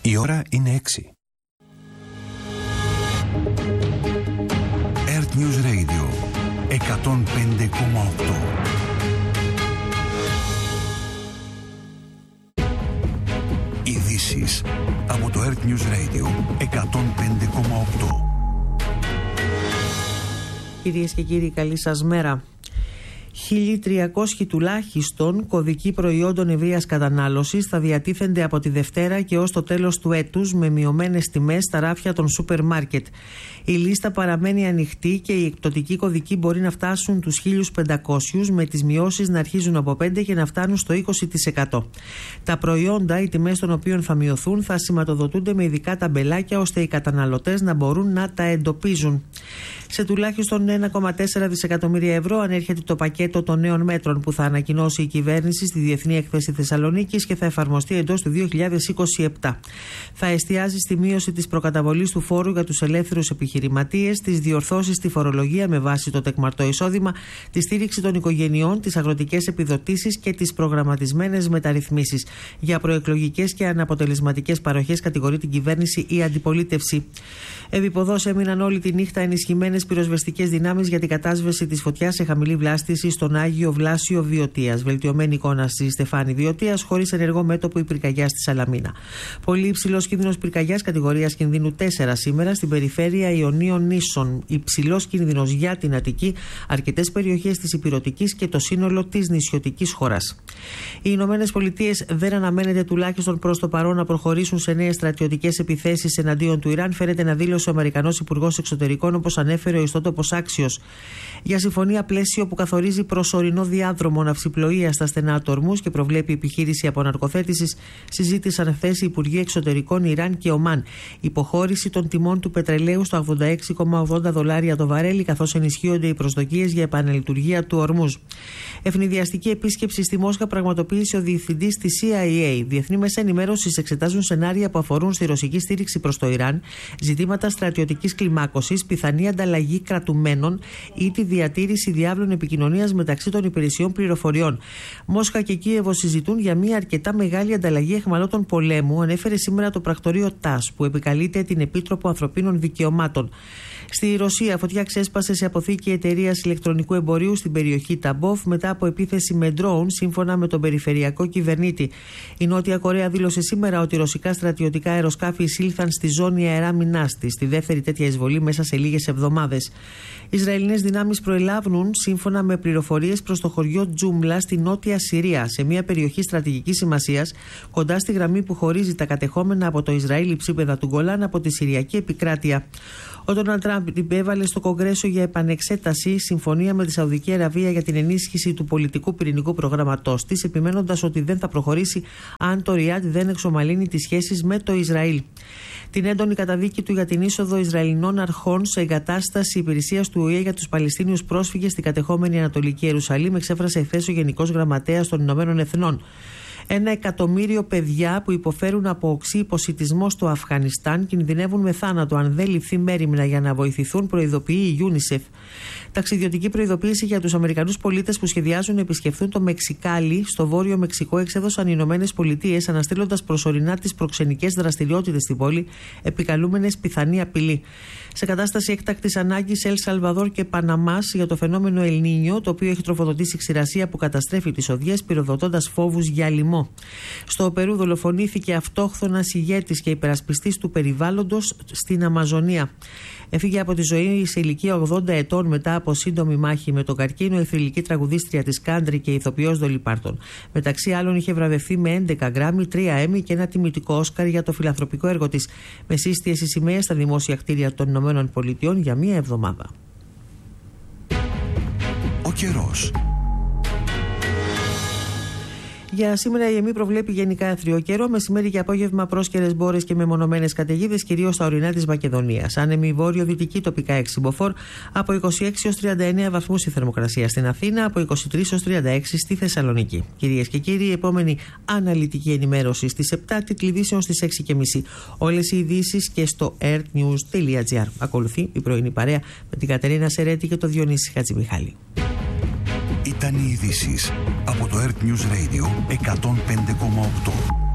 Η ώρα είναι 6. Earth News Radio 105,8. Ειδήσεις από το Earth News Radio 105,8. Κυρίες και κύριοι, καλή σας μέρα. 1.300 τουλάχιστον κωδικοί προϊόντων ευρείας κατανάλωσης θα διατίθενται από τη Δευτέρα και ως το τέλος του έτους με μειωμένες τιμές στα ράφια των σούπερ μάρκετ. Η λίστα παραμένει ανοιχτή και οι εκπτωτικοί κωδικοί μπορεί να φτάσουν τους 1.500, με τις μειώσεις να αρχίζουν από 5% και να φτάνουν στο 20%. Τα προϊόντα, οι τιμές των οποίων θα μειωθούν, θα σηματοδοτούνται με ειδικά ταμπελάκια ώστε οι καταναλωτές να μπορούν να τα εντοπίζουν. Σε τουλάχιστον 1,4 δισεκατομμύρια ευρώ ανέρχεται το πακέτο των νέων μέτρων που θα ανακοινώσει η κυβέρνηση στη Διεθνή Έκθεση Θεσσαλονίκης και θα εφαρμοστεί εντός του 2027. Θα εστιάζει στη μείωση της προκαταβολής του φόρου για τους ελεύθερους επιχειρηματίες, τις διορθώσεις στη φορολογία με βάση το τεκμαρτό εισόδημα, τη στήριξη των οικογενειών, τις αγροτικές επιδοτήσεις και τις προγραμματισμένες μεταρρυθμίσεις. Για προεκλογικές και αναποτελεσματικές παροχές κατηγορεί την κυβέρνηση η αντιπολίτευση. Επιποδώς έμειναν όλη τη νύχτα ενισχυμένες πυροσβεστικές δυνάμεις για την κατάσβεση της φωτιάς σε χαμηλή βλάστηση στον Άγιο Βλάσιο Βιωτίας. Βελτιωμένη εικόνα στη Στεφάνη Βιωτίας, χωρίς ενεργό μέτωπο η πυρκαγιά στη Σαλαμίνα. Πολύ υψηλός κίνδυνος πυρκαγιάς κατηγορίας κινδύνου 4 σήμερα στην περιφέρεια Ιωνίων Νήσων. Υψηλός κίνδυνος για την Αττική, αρκετές περιοχές της Ηπειρωτικής και το σύνολο της νησιωτικής χώρας. Οι Ηνωμένες Πολιτείες δεν αναμένεται τουλάχιστον προς το παρόν να προχωρήσουν σε νέες στρατιωτικές επιθέσεις εναντίον του Ιράν, φέρεται να δήλωσε ο Αμερικανός Υπουργός Εξωτερικών, όπως ανέφερε ο ιστότοπος Άξιος. Για συμφωνία πλαίσιο που καθορίζει προσωρινό διάδρομο ναυσιπλοείας στα στενά του Ορμούζ και προβλέπει επιχείρηση αποναρκοθέτησης, συζήτησαν χθες οι Υπουργοί Εξωτερικών Ιράν και Ομάν. Υποχώρηση των τιμών του πετρελαίου στο $86,80 το βαρέλι, καθώς ενισχύονται οι προσδοκίες για επανελειτουργία του Ορμούζ. Ευνηδιαστική επίσκεψη στη Μόσχα πραγματοποίησε ο διευθυντής της CIA. Διεθνή μέσα ενημέρωσης εξετάζουν σενάρια που αφορούν στη ρωσική στήριξη προς το Ιράν, ζητήματα στρατιωτικής κλιμάκωσης, πιθανή ανταλλαγή κρατουμένων ή τη διατήρηση διάβλων επικοινωνίας μεταξύ των υπηρεσιών πληροφοριών. Μόσχα και Κίεβο συζητούν για μια αρκετά μεγάλη ανταλλαγή αιχμαλώτων πολέμου, ανέφερε σήμερα το πρακτορείο ΤΑΣ, που επικαλείται την Επίτροπο Ανθρωπίνων Δικαιωμάτων. Στη Ρωσία, φωτιά ξέσπασε σε αποθήκη εταιρείας ηλεκτρονικού εμπορίου στην περιοχή Ταμπόφ μετά από επίθεση με ντρόουν, σύμφωνα με τον περιφερειακό κυβερνήτη. Η Νότια Κορέα δήλωσε σήμερα ότι ρωσικά στρατιωτικά αεροσκάφη εισήλθαν στη ζώνη αεράμινάς της, τη δεύτερη τέτοια εισβολή μέσα σε λίγες εβδομάδες. Ισραηλινές δυνάμεις προελάβουν, σύμφωνα με πληροφορίες, προς το χωριό Τζούμλα στη Νότια Συρία, σε μια περιοχή στρατηγικής σημασίας, κοντά στη γραμμή που χωρίζει τα κατεχόμενα από το Ισραήλ υψίπεδα του Γκολάν από τη Συριακή επικράτεια. Ο Ντόναλντ Τραμπ υπέβαλε στο Κογκρέσο για επανεξέταση συμφωνία με τη Σαουδική Αραβία για την ενίσχυση του πολιτικού πυρηνικού προγράμματός της, επιμένοντας ότι δεν θα προχωρήσει αν το Ριάντ δεν εξομαλύνει τις σχέσεις με το Ισραήλ. Την έντονη καταδίκη του για την είσοδο Ισραηλινών αρχών σε εγκατάσταση υπηρεσίας του ΟΗΕ για τους Παλαιστίνιους πρόσφυγες στην κατεχόμενη Ανατολική Ιερουσαλήμ εξέφρασε εχθές ο Γενικός Γραμματέας των Ηνωμένων Εθνών. 1 εκατομμύριο παιδιά που υποφέρουν από οξύ υποσιτισμό στο Αφγανιστάν κινδυνεύουν με θάνατο αν δεν ληφθεί μέριμνα για να βοηθηθούν, προειδοποιεί η UNICEF. Ταξιδιωτική προειδοποίηση για τους Αμερικανούς πολίτες που σχεδιάζουν να επισκεφθούν το Μεξικάλι στο βόρειο Μεξικό εξέδωσαν οι Ηνωμένες Πολιτείες, αναστέλλοντας προσωρινά τις προξενικές δραστηριότητες στην πόλη, επικαλούμενες πιθανή απειλή. Σε κατάσταση έκτακτης ανάγκης, Ελ Σαλβαδόρ και Παναμάς για το φαινόμενο Ελ Νίνιο, το οποίο έχει τροφοδοτήσει ξηρασία που καταστρέφει τις οδειές, πυροδοτώντας φόβους για λοιμό. Στο Περού δολοφονήθηκε αυτόχθονας ηγέτης και υπερασπιστής του περιβάλλοντος στην Αμαζονία. Έφυγε από τη ζωή σε ηλικία 80 ετών μετά από σύντομη μάχη με τον καρκίνο η θρυλική τραγουδίστρια της country και ηθοποιός Ντόλι Πάρτον. Μεταξύ άλλων, είχε βραβευθεί με 11 γκράμμι, 3 Έμι και ένα τιμητικό Όσκαρ για το φιλανθρωπικό έργο της, με σύστιες σημαίες στα δημόσια κτίρια των ΗΠΑ για μία εβδομάδα. Ο καιρός. Για σήμερα η ΕΜΗ προβλέπει γενικά άθριο καιρό, μεσημέρι και απόγευμα πρόσκαιρες μπόρες και μεμονωμένες καταιγίδες, κυρίως στα ορεινά της Μακεδονίας. Άνεμη βόρειο-δυτική, τοπικά 6 μποφόρ, από 26 έως 39 βαθμούς η θερμοκρασία στην Αθήνα, από 23 έως 36 στη Θεσσαλονίκη. Κυρίες και κύριοι, η επόμενη αναλυτική ενημέρωση στις 7, τίτλοι ειδήσεων στις 6:30. Όλες οι ειδήσεις και στο earthnews.gr. Ακολουθεί η πρωινή παρέα με την Κατερίνα Σερέτη και το Διονύση Χατζημιχάλη. Ήταν οι ειδήσεις από το Earth News Radio 105,8.